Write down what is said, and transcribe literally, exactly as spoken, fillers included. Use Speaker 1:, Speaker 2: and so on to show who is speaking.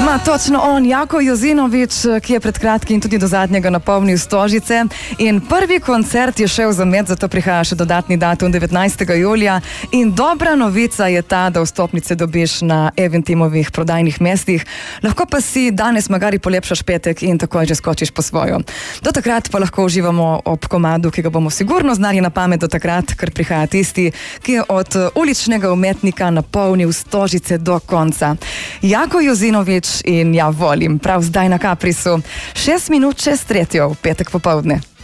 Speaker 1: Ma točno on, Jako Jozinović, ki je pred kratkim tudi do zadnjega napolnil Stožice in prvi koncert je šel za med, zato prihaja še dodatni datum devetnajstega julija in dobra novica je ta, da vstopnice dobiš na Eventimovih prodajnih mestih, lahko pa si danes magari polepšaš petek in takoj že skočiš po svojo. Do takrat pa lahko uživamo ob komadu, ki ga bomo sigurno znali na pamet do takrat, ker prihaja tisti, ki je od uličnega umetnika napolnil Stožice do konca. Jako Jozinović in ja volim, prav zdaj na Kaprisu. Šest minut čez tretjo v petek popovdne.